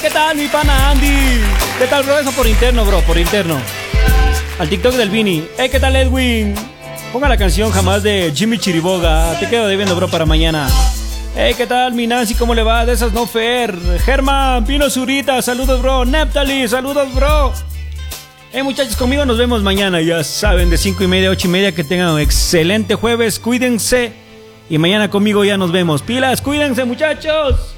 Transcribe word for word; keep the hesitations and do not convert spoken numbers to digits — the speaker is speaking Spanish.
¿qué tal mi pana Andy? ¿Qué tal, bro? Eso por interno, bro, por interno. Al TikTok del Vini. Hey, ¿qué tal, Edwin? Ponga la canción Jamás de Jimmy Chiriboga. Te quedo debiendo, bro, para mañana. Hey, ¿qué tal, mi Nancy? ¿Cómo le va? De esas no fair. Germán, Pino Zurita, saludos, bro. Neptali, saludos, bro. Hey, muchachos, conmigo nos vemos mañana. Ya saben, de cinco y media a ocho y media. Que tengan un excelente jueves. Cuídense. Y mañana conmigo ya nos vemos. Pilas, cuídense, muchachos.